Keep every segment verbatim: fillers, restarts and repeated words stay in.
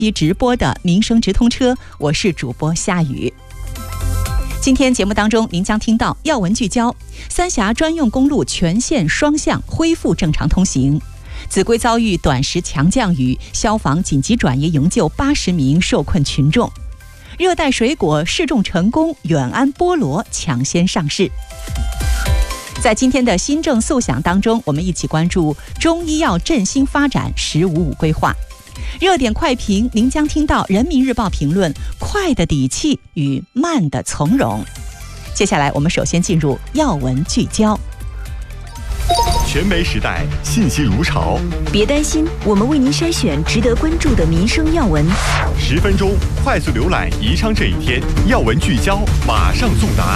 一直播的民生直通车，我是主播夏雨。今天节目当中，您将听到要闻聚焦：三峡专用公路全线双向恢复正常通行；秭归遭遇短时强降雨，消防紧急转移营救八十名受困群众；热带水果试种成功，远安菠萝抢先上市。在今天的新政速享当中，我们一起关注中医药振兴发展“十五五”规划。热点快评，您将听到人民日报评论快的底气与慢的从容。接下来我们首先进入要闻聚焦。 全媒时代，信息如潮， 别担心，我们为您筛选值得关注的民生要闻。 十分钟快速浏览宜昌这一天，要闻聚焦，马上送达。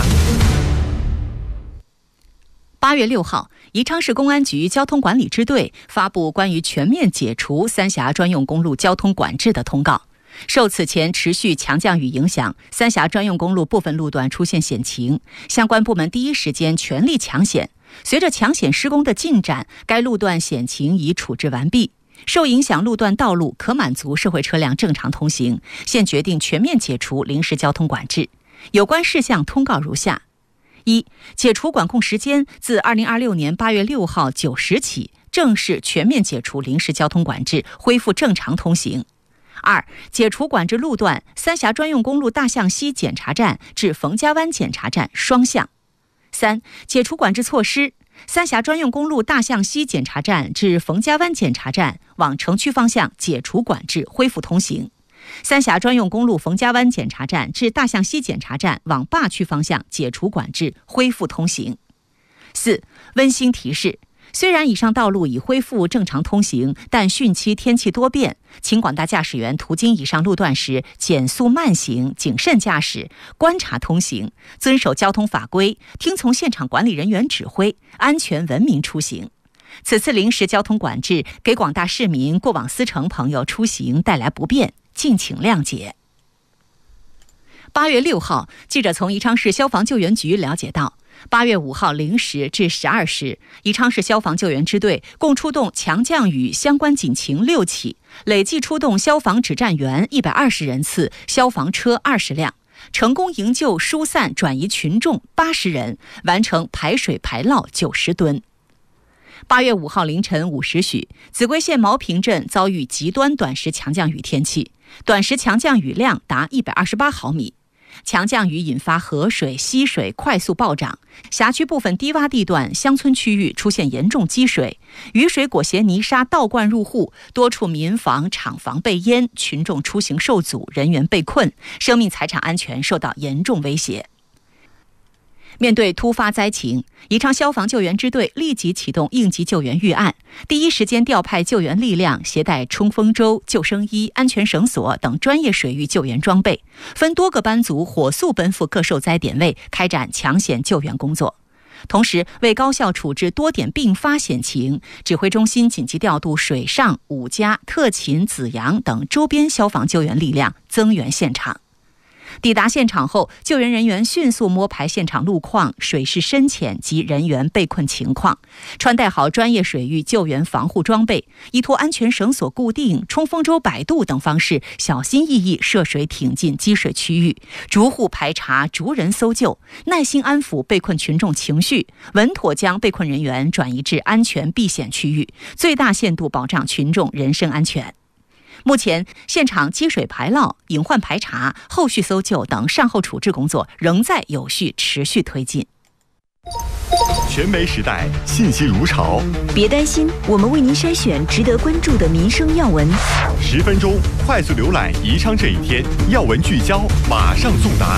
八月六号，宜昌市公安局交通管理支队发布关于全面解除三峡专用公路交通管制的通告。受此前持续强降雨影响，三峡专用公路部分路段出现险情，相关部门第一时间全力抢险。随着抢险施工的进展，该路段险情已处置完毕，受影响路段道路可满足社会车辆正常通行，现决定全面解除临时交通管制。有关事项通告如下：一、解除管控时间自二零二六年八月六号九时起，正式全面解除临时交通管制，恢复正常通行。二、解除管制路段三峡专用公路大象溪检查站至冯家湾检查站双向。三、解除管制措施三峡专用公路大象溪检查站至冯家湾检查站往城区方向解除管制，恢复通行。三峡专用公路冯家湾检查站至大象溪检查站往坝区方向解除管制，恢复通行。四、温馨提示：虽然以上道路已恢复正常通行，但汛期天气多变，请广大驾驶员途经以上路段时减速慢行，谨慎驾驶，观察通行，遵守交通法规，听从现场管理人员指挥，安全文明出行。此次临时交通管制给广大市民过往司城朋友出行带来不便，敬请谅解。八月六号，记者从宜昌市消防救援局了解到，八月五号零时至十二时，宜昌市消防救援支队共出动强降雨相关警情六起，累计出动消防指战员一百二十人次，消防车二十辆，成功营救疏散转移群众八十人，完成排水排涝九十吨。八月五号凌晨五时许，秭归县毛坪镇遭遇极端短时强降雨天气，短时强降雨量达一百二十八毫米。强降雨引发河水、溪水快速暴涨，辖区部分低洼地段、乡村区域出现严重积水，雨水裹挟泥沙倒灌入户，多处民房、厂房被淹，群众出行受阻，人员被困，生命财产安全受到严重威胁。面对突发灾情，宜昌消防救援支队立即启动应急救援预案，第一时间调派救援力量，携带冲锋舟、救生衣、安全绳索等专业水域救援装备，分多个班组火速奔赴各受灾点位，开展抢险救援工作。同时，为高效处置多点并发险情，指挥中心紧急调度水上、武家、特勤、紫阳等周边消防救援力量增援现场。抵达现场后，救援人员迅速摸排现场路况、水势深浅及人员被困情况，穿戴好专业水域救援防护装备，依托安全绳索固定、冲锋舟摆渡等方式，小心翼翼涉水挺进积水区域，逐户排查、逐人搜救，耐心安抚被困群众情绪，稳妥将被困人员转移至安全避险区域，最大限度保障群众人身安全。目前，现场积水排涝、隐患排查、后续搜救等善后处置工作仍在有序持续推进。 全媒时代，信息如潮， 别担心，我们为您筛选值得关注的民生要闻。 十分钟快速浏览宜昌这一天，要闻聚焦，马上送达。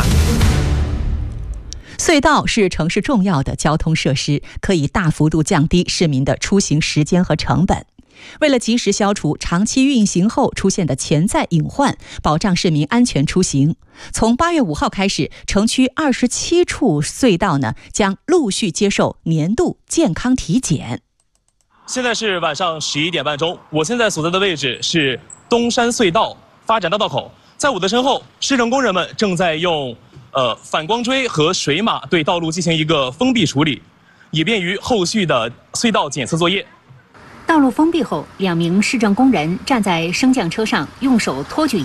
隧道是城市重要的交通设施，可以大幅度降低市民的出行时间和成本。为了及时消除长期运行后出现的潜在隐患，保障市民安全出行，从八月五号开始，城区二十七处隧道呢将陆续接受年度健康体检。 现在是晚上十一点半钟，我现在所在的位置是东山隧道发展大道口，在我的身后，市政工人们正在用呃反光锥和水马对道路进行一个封闭处理，以便于后续的隧道检测作业。 道路封闭后，两名市政工人站在升降车上，用手托举